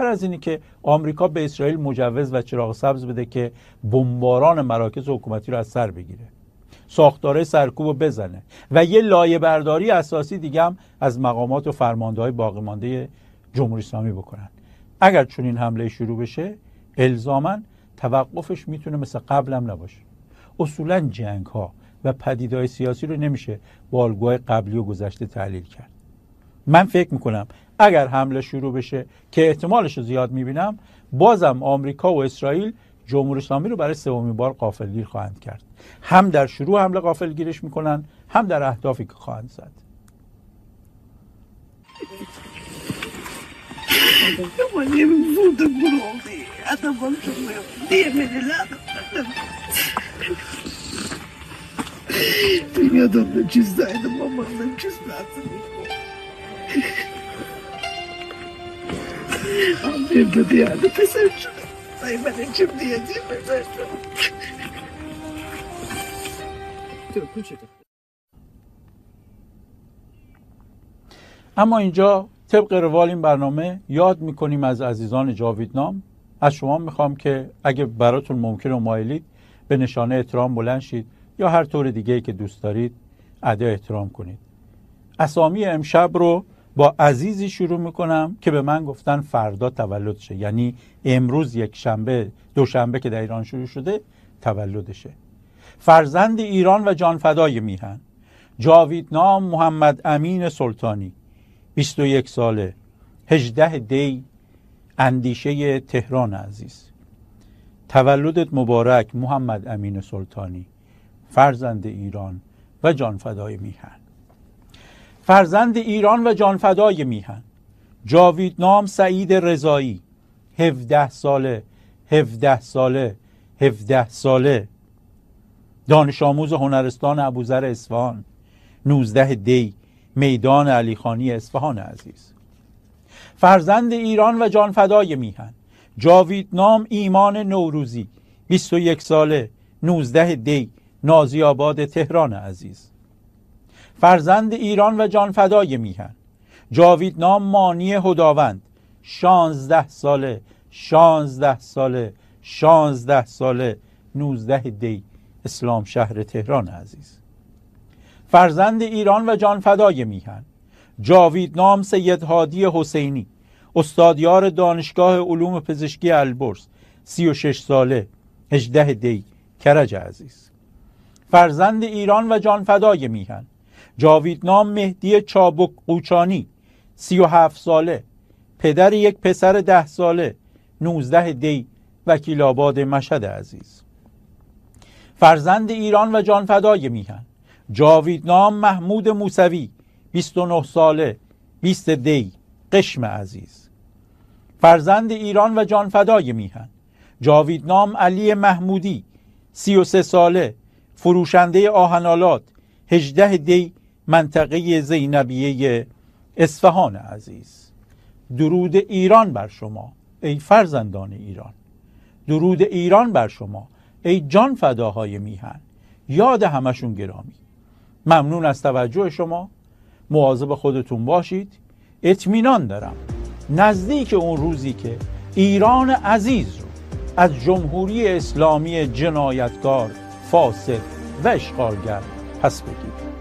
بدتر از اینی که آمریکا به اسرائیل مجوز و چراغ سبز بده که بمباران مراکز حکومتی رو از سر بگیره، ساختاره سرکوب رو بزنه و یه لایه برداری اساسی دیگه هم از مقامات و فرمانده‌های باقی مانده جمهوری اسلامی بکنن. اگر چون این حمله شروع بشه الزاماً توقفش میتونه مثل قبل هم نباشه. اصولاً جنگ ها و پدیده‌های سیاسی رو نمیشه با الگوهای قبلی و گذشته تحلیل کرد. من فکر میکنم اگر حمله شروع بشه که احتمالش رو زیاد میبینم، بازم آمریکا و اسرائیل جمهوری اسلامی رو برای سومین بار غافلگیر خواهند کرد. هم در شروع حمله غافلگیرش میکنن، هم در اهدافی که خواهند زد. Dünyada da cüzdaydım ama ben cüzdadım. Annem de diyardı pesercim. Ay ben içim diyeceğim pesercim. اما اینجا طبق روال این برنامه یاد میکنیم از عزیزان جاویدنام. از شما میخوام که اگه براتون ممکن و مایلید به نشانه احترام بلند شید یا هر طور دیگه‌ای که دوست دارید ادای احترام کنید. اسامی امشب رو با عزیزی شروع میکنم که به من گفتن فردا تولدشه، یعنی امروز یک شنبه، دوشنبه که در ایران شروع شده تولدشه. فرزند ایران و جانفدای میهن، جاویدنام محمد امین سلطانی، 21 ساله، 18 دی، اندیشه تهران عزیز. تولدت مبارک محمد امین سلطانی، فرزند ایران و جانفدای میهن. فرزند ایران و جانفدای میهن، جاویدنام سعید رضایی، 17 ساله، 17 ساله، 17 ساله، دانش آموز هنرستان ابوذر اصفهان، 19 دی، میدان علیخانی اصفهان عزیز. فرزند ایران و جانفدای میهن، جاویدنام ایمان نوروزی، 21 ساله، 19 دی، نازی آباد تهران عزیز. فرزند ایران و جانفدای میهن، جاویدنام مانی هداوند، 16 ساله، 16 ساله، 16 ساله، 19 دی، اسلام شهر تهران عزیز. فرزند ایران و جانفدای میهن، جاویدنام سید هادی حسینی، استادیار دانشگاه علوم پزشکی البرز، 36 ساله، 18 دی، کرج عزیز. فرزند ایران و جانفدای میهن، جاویدنام مهدی چابک قوچانی، 37 ساله، پدر یک پسر 10 ساله، 19 دی، وکیل آباد مشهد عزیز. فرزند ایران و جانفدای میهن، جاویدنام محمود موسوی، 29 ساله، 20 دی، قشم عزیز. فرزند ایران و جانفدای میهن، جاویدنام علی محمودی، 33 ساله، فروشنده آهنالات، 18 دی، منطقه زینبیه اصفهان عزیز. درود ایران بر شما ای فرزندان ایران، درود ایران بر شما ای جان فداهای میهن، یاد همشون گرامی. ممنون از توجه شما، مواظب خودتون باشید. اطمینان دارم نزدیک اون روزی که ایران عزیز رو از جمهوری اسلامی جنایتکار، فاسد و اشغالگر پس بگیرید.